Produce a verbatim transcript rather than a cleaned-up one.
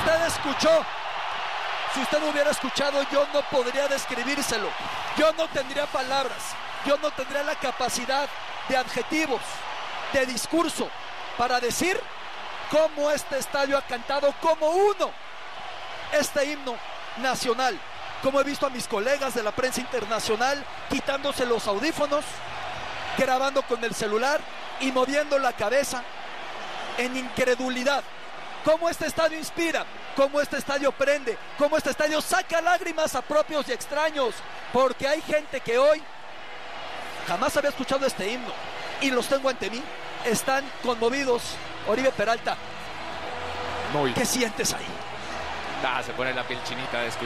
usted escuchó, si usted hubiera escuchado, yo no podría describírselo. Yo no tendría palabras, yo no tendría la capacidad de adjetivos, de discurso, para decir cómo este estadio ha cantado como uno este himno nacional. Como he visto a mis colegas de la prensa internacional quitándose los audífonos, grabando con el celular y moviendo la cabeza en incredulidad. Cómo este estadio inspira, cómo este estadio prende, cómo este estadio saca lágrimas a propios y extraños, porque hay gente que hoy jamás había escuchado este himno y los tengo ante mí, están conmovidos. Oribe Peralta, Muy. ¿qué sientes ahí? Ah, se pone la piel chinita de escuchar.